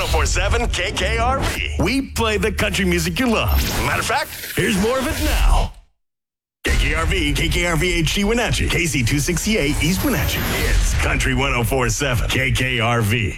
1047 KKRV. We play the country music you love. Matter of fact, here's more of it now. KKRV, KKRV HD Wenatchee, KC 268 East Wenatchee. It's Country 1047 KKRV.